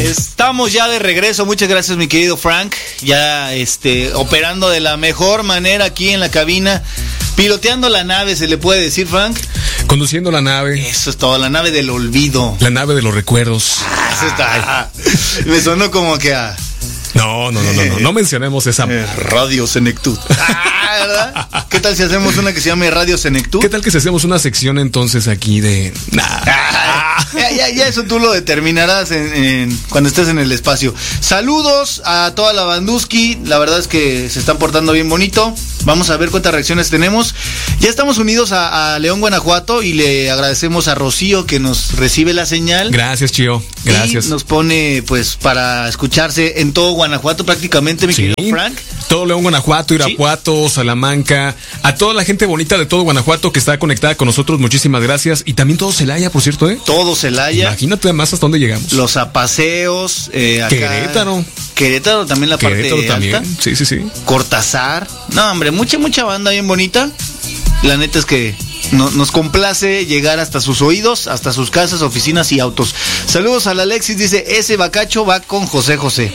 Estamos ya de regreso, muchas gracias mi querido Frank, ya operando de la mejor manera aquí en la cabina, piloteando la nave, ¿se le puede decir, Frank? Conduciendo la nave. Eso es todo, la nave del olvido. La nave de los recuerdos. Eso está. Me sonó como que a... No mencionemos esa Radio Senectud. ¿Verdad? ¿Qué tal si hacemos una que se llame Radio Senectud? ¿Qué tal que si hacemos una sección entonces aquí de... Ya eso tú lo determinarás cuando estés en el espacio. Saludos a toda la Banduski. La verdad es que se están portando bien bonito. Vamos a ver cuántas reacciones tenemos. Ya estamos unidos a León, Guanajuato, y le agradecemos a Rocío que nos recibe la señal. Gracias, Chío. Gracias. Y nos pone pues para escucharse en todo Guanajuato prácticamente, mi querido Frank. Todo León, Guanajuato, Irapuato, Salamanca, a toda la gente bonita de todo Guanajuato que está conectada con nosotros, muchísimas gracias. Y también todo Celaya, por cierto, Todo Celaya. Imagínate además hasta dónde llegamos. Los apaseos, acá. Querétaro también la parte también. alta. Sí. Cortázar. No, hombre, mucha banda bien bonita. La neta es que nos complace llegar hasta sus oídos, hasta sus casas, oficinas y autos. Saludos al Alexis, dice, ese bacacho va con José José.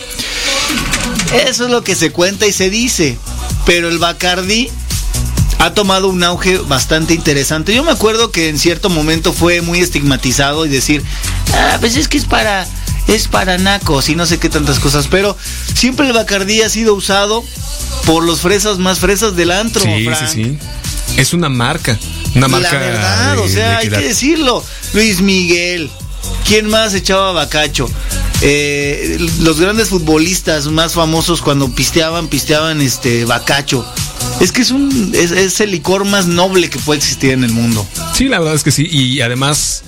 Eso es lo que se cuenta y se dice. Pero el Bacardí ha tomado un auge bastante interesante. Yo me acuerdo que en cierto momento fue muy estigmatizado y decir, pues es que es para nacos y no sé qué tantas cosas, pero siempre el Bacardí ha sido usado por los fresas más fresas del antro. Sí. Es una marca. La verdad, hay que decirlo. Luis Miguel, ¿quién más echaba bacacho? Los grandes futbolistas más famosos cuando pisteaban bacacho. Es que es el licor más noble que puede existir en el mundo. Sí, la verdad es que sí. Y además,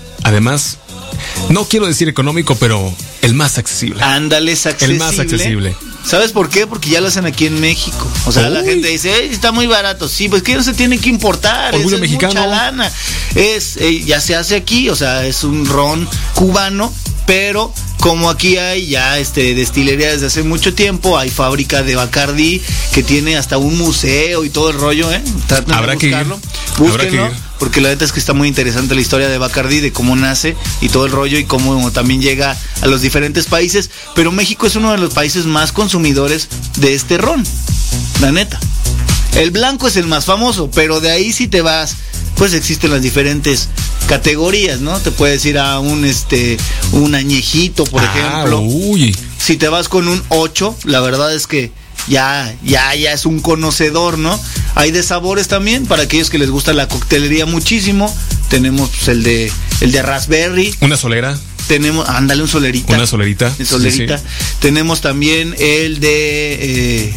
no quiero decir económico, pero el más accesible. Ándale, es accesible. El más accesible. ¿Sabes por qué? Porque ya lo hacen aquí en México. O sea, la gente dice, está muy barato. Sí, pues que no se tiene que importar. Orgullo mexicano. Mucha lana. Ya se hace aquí, o sea, es un ron cubano, pero como aquí hay ya destilería desde hace mucho tiempo, hay fábrica de Bacardí que tiene hasta un museo y todo el rollo, Traten Habrá de buscarlo. Búsquenlo, que ir. Porque la neta es que está muy interesante la historia de Bacardí, de cómo nace y todo el rollo y cómo también llega a los diferentes países. Pero México es uno de los países más consumidores de este ron, la neta. El blanco es el más famoso, pero de ahí si te vas, pues existen las diferentes categorías, ¿no? Te puedes ir a un añejito, por ejemplo. Si te vas con un 8, la verdad es que ya es un conocedor, ¿no? Hay de sabores también, para aquellos que les gusta la coctelería muchísimo. Tenemos pues, el de raspberry. Una solera. Tenemos, un solerita. Una solerita. Sí. Tenemos también el de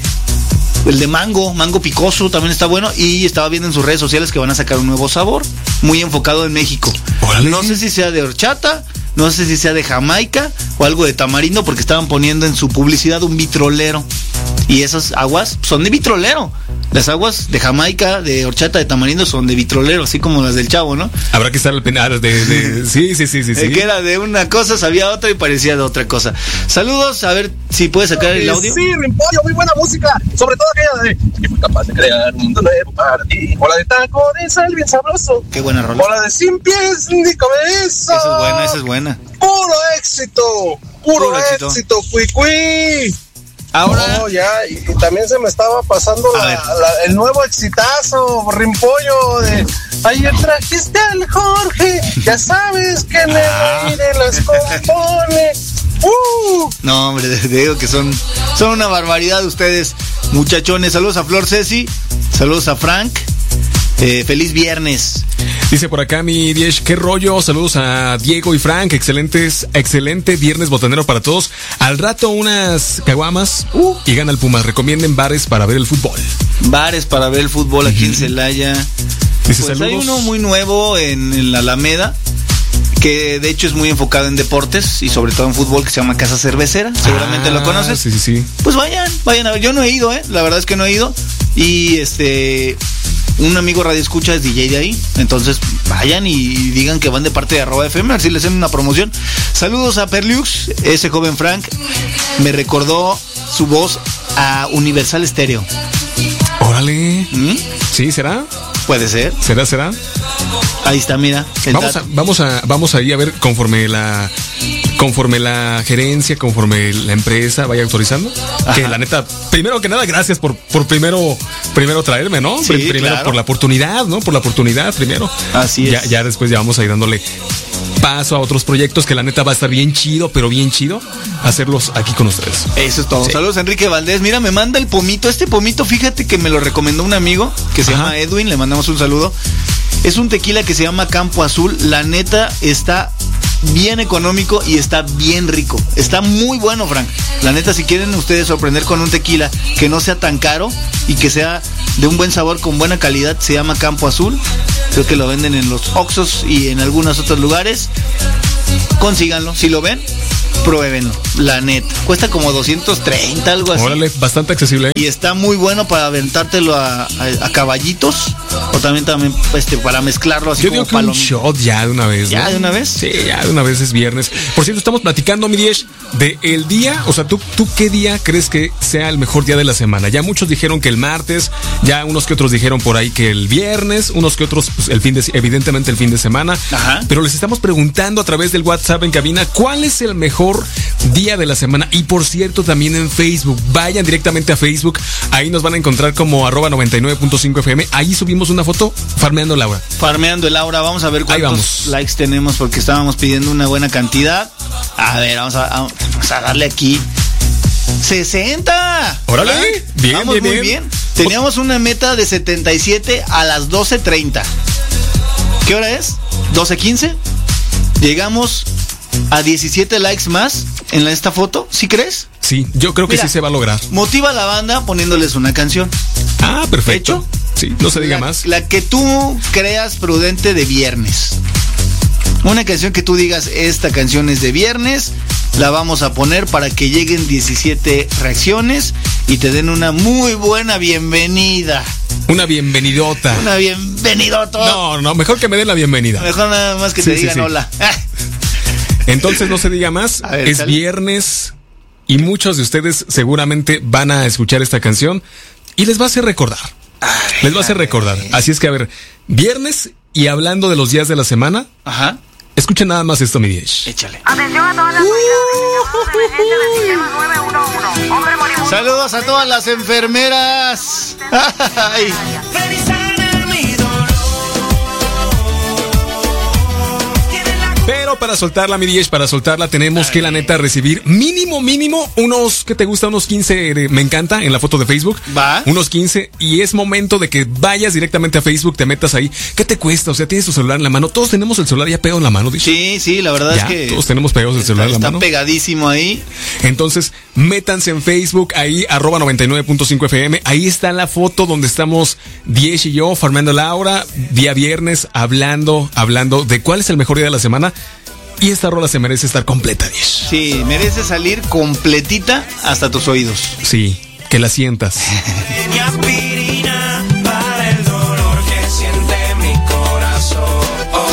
mango picoso, también está bueno. Y estaba viendo en sus redes sociales que van a sacar un nuevo sabor, muy enfocado en México. ¡Órale! No sé si sea de horchata, no sé si sea de Jamaica o algo de tamarindo, porque estaban poniendo en su publicidad un vitrolero. Y esas aguas son de vitrolero. Las aguas de Jamaica, de horchata, de tamarindo son de vitrolero, así como las del Chavo, ¿no? Habrá que estar al penal Sí. Que era de una cosa, sabía otra y parecía de otra cosa. Saludos, a ver si puedes sacar el audio. Sí, Rimpollo, muy buena música. Sobre todo aquella de que fue capaz de crear un mundo nuevo para ti. O la de tacones, el bien sabroso. Qué buena rola. O la de sin pies ni cabeza. Esa es buena. Puro éxito, Cuicui. Ahora. No, ya, y también se me estaba pasando el nuevo exitazo, Rimpollo, de ayer trajiste al Jorge, ya sabes que en el aire las compone. No, hombre, te digo que son una barbaridad ustedes, muchachones. Saludos a Flor Ceci, saludos a Frank. Feliz viernes. Dice por acá mi Diesh, qué rollo. Saludos a Diego y Frank. Excelente viernes botanero para todos. Al rato unas caguamas y gana el Pumas. Recomienden bares para ver el fútbol. Bares para ver el fútbol aquí en Celaya. Dice, pues saludos. Hay uno muy nuevo en la Alameda, que de hecho es muy enfocado en deportes y sobre todo en fútbol, que se llama Casa Cervecera. Seguramente lo conoces. Sí. Pues vayan a ver. Yo no he ido, la verdad es que no he ido. Y un amigo radio escucha es DJ de ahí, entonces vayan y digan que van de parte de @FM, a ver si les hacen una promoción. Saludos a Perlux, ese joven Frank me recordó su voz a Universal Stereo. Órale. Sí, ¿será? Puede ser. ¿Será? Ahí está, mira. Vamos ahí a ver conforme conforme la gerencia, conforme la empresa vaya autorizando. Ajá. Que la neta, primero que nada, gracias por primero traerme, ¿no? Sí, primero claro. por la oportunidad, ¿no? Por la oportunidad primero. Así es. Ya después ya vamos a ir dándole paso a otros proyectos que la neta va a estar bien chido, pero bien chido hacerlos aquí con ustedes. Eso es todo. Sí. Saludos, Enrique Valdés. Mira, me manda el pomito. Este pomito, fíjate que me lo recomendó un amigo que se llama Edwin. Le mandamos un saludo. Es un tequila que se llama Campo Azul. La neta está bien económico y está bien rico. Está muy bueno, Frank. La neta, si quieren ustedes sorprender con un tequila que no sea tan caro y que sea de un buen sabor, con buena calidad, se llama Campo Azul. Creo que lo venden en los Oxxos y en algunos otros lugares. Consíganlo. Si lo ven, pruébenlo. La neta. Cuesta como 230, algo así. Órale, bastante accesible. Y está muy bueno para aventártelo a caballitos. O también para mezclarlo así. Yo como digo que un shot ya de una vez, ¿no? ¿Ya de una vez? Sí, ya de una vez, es viernes. Por cierto, estamos platicando, mi Diez, de el día. O sea, ¿tú qué día crees que sea el mejor día de la semana? Ya muchos dijeron que el martes, ya unos que otros dijeron por ahí que el viernes, unos que otros, pues, evidentemente el fin de semana. Ajá. Pero les estamos preguntando a través del WhatsApp en cabina, ¿cuál es el mejor día de la semana? Y por cierto, también en Facebook, vayan directamente a Facebook, ahí nos van a encontrar como @99.5 FM, ahí subimos una foto, Farmeando Laura. Farmeando el Aura, vamos a ver cuántos likes tenemos porque estábamos pidiendo una buena cantidad. A ver, vamos a darle aquí. 60. Órale, ¿Ah? bien, vamos bien, muy bien. Teníamos una meta de 77 a las 12:30. ¿Qué hora es? 12:15. Llegamos a 17 likes más en esta foto, ¿sí crees? Sí, yo creo que Mira, sí se va a lograr. Motiva a la banda poniéndoles una canción. Ah, perfecto. ¿Hecho? Sí, no se diga más. La que tú creas prudente de viernes. Una canción que tú digas, esta canción es de viernes, la vamos a poner para que lleguen 17 reacciones y te den una muy buena bienvenida. Una bienvenidota. Una bienvenidota. No, mejor que me den la bienvenida. Mejor nada más que te digan hola. Entonces no se diga más, ver, es viernes y muchos de ustedes seguramente van a escuchar esta canción y les va a hacer recordar. Les va a hacer recordar. Así es que, a ver, viernes y hablando de los días de la semana, Ajá. escuchen nada más esto, mi Diez. Échale. Atención a todas las unidades del sistema 911. Hombre moribundo. Saludos a todas las enfermeras. Ay. Pero para soltarla, mi Diez, para soltarla tenemos que, la neta, recibir mínimo unos, ¿qué te gusta? Unos 15, me encanta, en la foto de Facebook. Va. Unos 15, y es momento de que vayas directamente a Facebook, te metas ahí. ¿Qué te cuesta? O sea, tienes tu celular en la mano. Todos tenemos el celular ya pegado en la mano, Diez. Sí, la verdad Ya, es que todos tenemos pegados el celular en la está mano. pegadísimo ahí. Entonces, métanse en Facebook, ahí, @99.5 FM. Ahí está la foto donde estamos Diez y yo, Farmeando Laura, día viernes, hablando de cuál es el mejor día de la semana. Y esta rola se merece estar completa, Diez. Sí, merece salir completita hasta tus oídos. Sí, que la sientas. Mi aspirina para el dolor que siente mi corazón.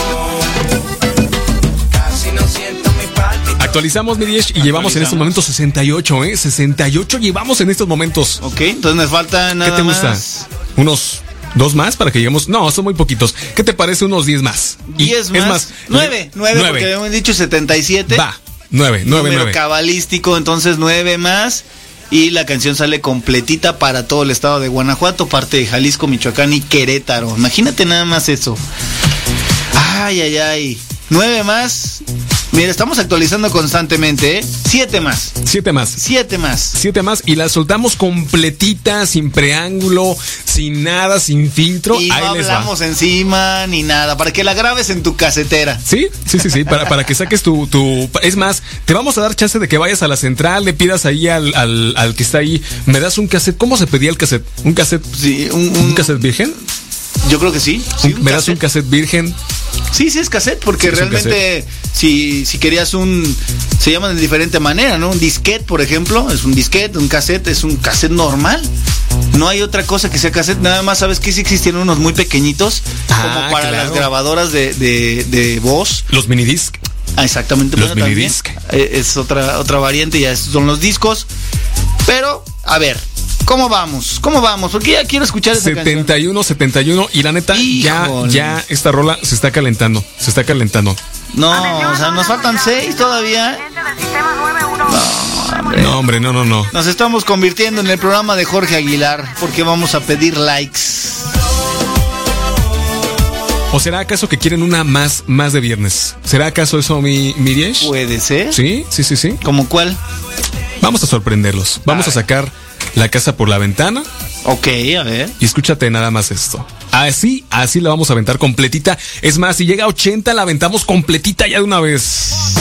Casi no siento mi palpitación. Actualizamos, mi Diez, y llevamos en estos momentos 68, 68 llevamos en estos momentos. Ok, entonces me falta nada ¿Qué te gusta? más. ¿Unos 2 más para que lleguemos? No, son muy poquitos. ¿Qué te parece unos 10 más? 10 más. Es más, 9, porque habíamos dicho 77. Va, 9. Número cabalístico, entonces 9 más. Y la canción sale completita para todo el estado de Guanajuato, parte de Jalisco, Michoacán y Querétaro. Imagínate nada más eso. Ay. 9 más. Mira, estamos actualizando constantemente, ¿eh? 7 más. 7 más. 7 más. 7 más y la soltamos completita, sin preángulo, sin nada, sin filtro. Y ahí no les va. hablamos encima ni nada, para que la grabes en tu casetera. Sí, para que saques tu... Es más, te vamos a dar chance de que vayas a la central, le pidas ahí al que está ahí, me das un cassette. ¿Cómo se pedía el cassette? ¿Un cassette? Sí, ¿Un cassette virgen? Yo creo que sí. ¿Me das un cassette virgen? Sí, es cassette, porque Sí, es un realmente si querías se llaman de diferente manera, ¿no? Un disquete, por ejemplo, es un disquete, un cassette es un cassette normal. No hay otra cosa que sea cassette, nada más sabes que sí existían unos muy pequeñitos, como para claro. las grabadoras de voz. Los minidisc. Exactamente. Los también. minidisc. Es otra variante, ya son los discos. Pero, a ver, ¿cómo vamos? Porque ya quiero escuchar esa canción. 71 y la neta, ya esta rola se está calentando. No, o sea, nos faltan 6 todavía. radio del sistema 911. No, hombre, no. Nos estamos convirtiendo en el programa de Jorge Aguilar porque vamos a pedir likes. ¿O será acaso que quieren una más de viernes? ¿Será acaso eso, mi Diez? Puede ser. Sí. ¿Cómo cuál? Vamos a sorprenderlos. Vamos a sacar la casa por la ventana. Ok, a ver. Y escúchate nada más esto. Así la vamos a aventar completita. Es más, si llega a 80, la aventamos completita ya de una vez.